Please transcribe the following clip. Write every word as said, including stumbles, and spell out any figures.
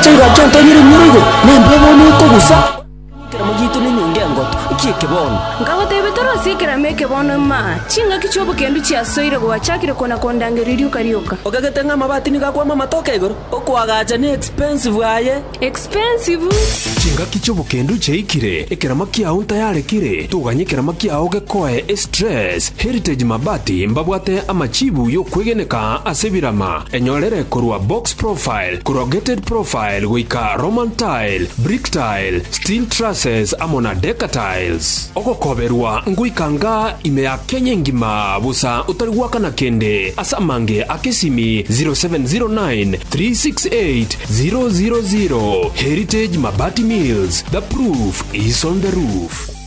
chega chonto nyiri nyirigo nembe bono ko gusa kera mugitu ni nyonge ngoto ikike bono ngaho tebe toro sikira meke bono ma chinga kichobo kendu chia soire go achakire kona kondangeririo karioka ogagete ngama batini gakwa mama toke igoro okwagacha ni expensive aye expensive chinga kichobo kendu cheikire ekirama kia unta yarekire tuganye kirama kia oge koe stress heritage mabati mbabwate amachibu yo kwegeneka asebirama enyorere kurwa box profile corrugated profile wika roman tile brick tile steel trusses amona deca tiles ogo koberwa nguikanga ime ya Kenya ngima busa utarigwa kana kende asamange akesimi zero seven zero nine three six eight zero zero zero. Heritage Mabati Mills, the proof is on the roof.